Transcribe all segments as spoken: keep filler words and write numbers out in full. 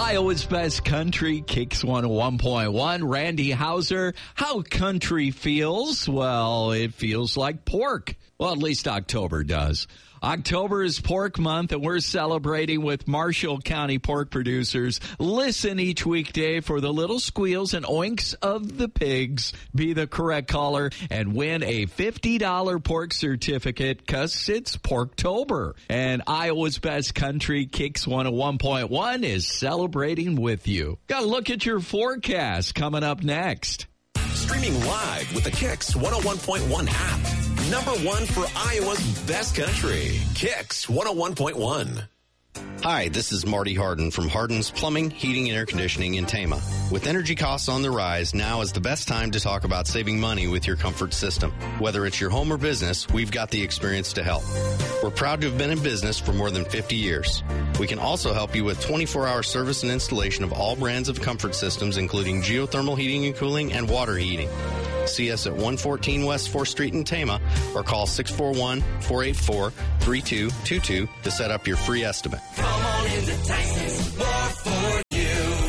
Iowa's Best Country, Kicks one oh one point one. Randy Hauser, how country feels? Well, it feels like pork. Well, at least October does. October is pork month, and we're celebrating with Marshall County pork producers. Listen each weekday for the little squeals and oinks of the pigs. Be the correct caller and win a fifty dollars pork certificate because it's Porktober. And Iowa's Best Country, Kicks one oh one point one, is celebrating with you. Got to look at your forecast coming up next. Streaming live with the Kicks one oh one point one app. Number one for Iowa's Best Country. Kicks one oh one point one. Hi, this is Marty Harden from Harden's Plumbing, Heating, and Air Conditioning in Tama. With energy costs on the rise, now is the best time to talk about saving money with your comfort system. Whether it's your home or business, we've got the experience to help. We're proud to have been in business for more than fifty years. We can also help you with twenty-four hour service and installation of all brands of comfort systems, including geothermal heating and cooling and water heating. See us at one fourteen West fourth Street in Tama or call six four one, four eight four, three two two two to set up your free estimate. Come on into Tyson's, more for you.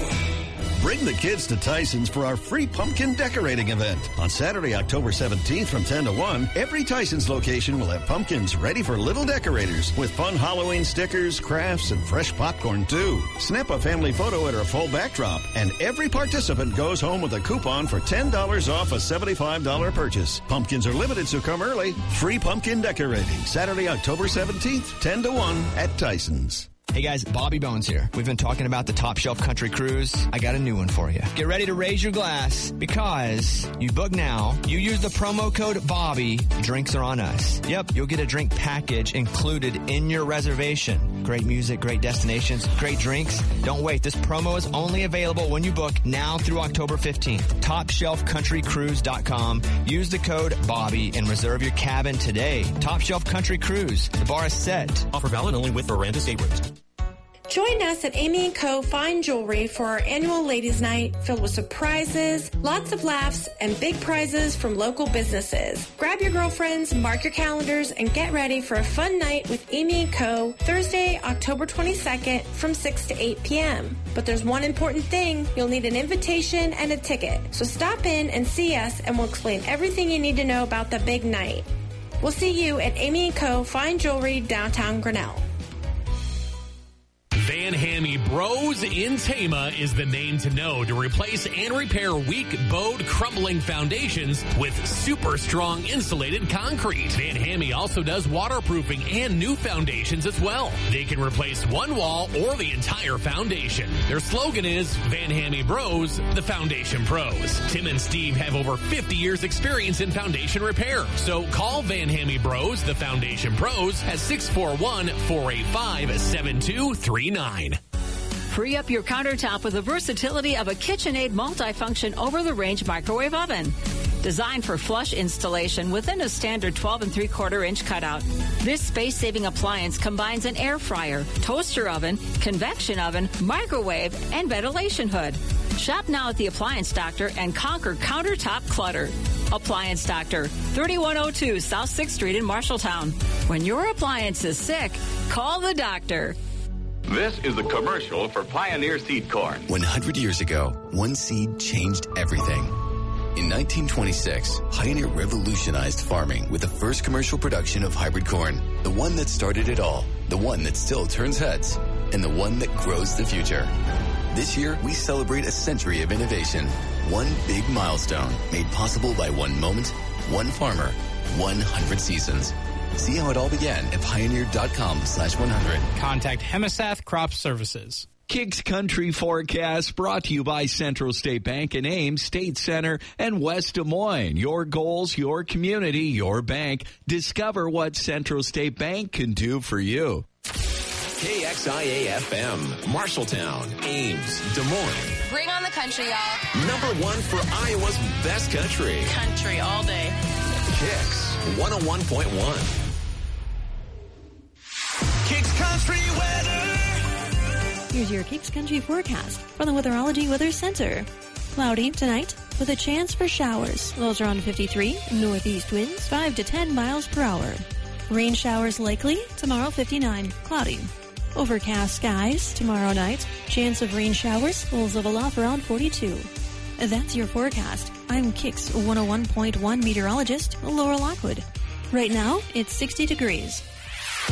Bring the kids to Tyson's for our free pumpkin decorating event. On Saturday, October seventeenth from ten to one, every Tyson's location will have pumpkins ready for little decorators with fun Halloween stickers, crafts, and fresh popcorn, too. Snap a family photo at our full backdrop, and every participant goes home with a coupon for ten dollars off a seventy-five dollars purchase. Pumpkins are limited, so come early. Free pumpkin decorating, Saturday, October seventeenth, ten to one at Tyson's. Hey guys, Bobby Bones here. We've been talking about the Top Shelf Country Cruise. I got a new one for you. Get ready to raise your glass because you book now, you use the promo code Bobby, drinks are on us. Yep, you'll get a drink package included in your reservation. Great music, great destinations, great drinks. Don't wait. This promo is only available when you book now through October fifteenth. top shelf country cruise dot com. Use the code Bobby and reserve your cabin today. Top Shelf Country Cruise. The bar is set. Offer valid only with Miranda State Rooms. Join us at Amy and Co. Fine Jewelry for our annual Ladies' Night filled with surprises, lots of laughs, and big prizes from local businesses. Grab your girlfriends, mark your calendars, and get ready for a fun night with Amy and Co. Thursday, October twenty-second from six to eight p.m. But there's one important thing. You'll need an invitation and a ticket. So stop in and see us, and we'll explain everything you need to know about the big night. We'll see you at Amy and Co. Fine Jewelry, downtown Grinnell. Van Hammy Bros in Tama is the name to know to replace and repair weak, bowed, crumbling foundations with super strong insulated concrete. Van Hammy also does waterproofing and new foundations as well. They can replace one wall or the entire foundation. Their slogan is Van Hammy Bros, the Foundation Pros. Tim and Steve have over fifty years experience in foundation repair. So call Van Hammy Bros, the Foundation Pros at six four one, four eight five, seven two three nine. Free up your countertop with the versatility of a KitchenAid multifunction over-the-range microwave oven. Designed for flush installation within a standard twelve and three quarter inch cutout. This space-saving appliance combines an air fryer, toaster oven, convection oven, microwave, and ventilation hood. Shop now at the Appliance Doctor and conquer countertop clutter. Appliance Doctor, thirty-one oh two South sixth Street in Marshalltown. When your appliance is sick, call the doctor. This is the commercial for Pioneer Seed Corn. one hundred years ago, one seed changed everything. In nineteen twenty-six, Pioneer revolutionized farming with the first commercial production of hybrid corn. The one that started it all, the one that still turns heads, and the one that grows the future. This year, we celebrate a century of innovation. One big milestone made possible by one moment, one farmer, one hundred seasons. See how it all began at pioneer.com slash 100. Contact Hemisath Crop Services. Kicks Country Forecast brought to you by Central State Bank and Ames, State Center, and West Des Moines. Your goals, your community, your bank. Discover what Central State Bank can do for you. K X I A F M, Marshalltown, Ames, Des Moines. Bring on the country, y'all. Number one for Iowa's Best Country. Country all day. Kicks one oh one point one. Kicks Country weather. Here's your Kicks Country forecast from the Weatherology Weather Center. Cloudy tonight with a chance for showers. Lows around fifty-three. Northeast winds five to ten miles per hour. Rain showers likely tomorrow, fifty-nine. Cloudy. Overcast skies tomorrow night. Chance of rain showers will level off around forty-two. That's your forecast. I'm Kix one oh one point one meteorologist Laura Lockwood. Right now, it's sixty degrees.